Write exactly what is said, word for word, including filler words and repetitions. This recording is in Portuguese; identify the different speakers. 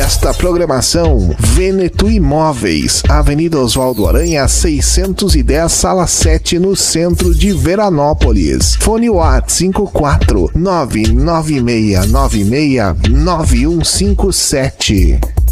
Speaker 1: desta programação, Veneto Imóveis, Avenida Oswaldo Aranha, seiscentos e dez, sala sete, no centro de Veranópolis. Fone WhatsApp cinco quatro nove nove seis nove seis nove um cinco sete.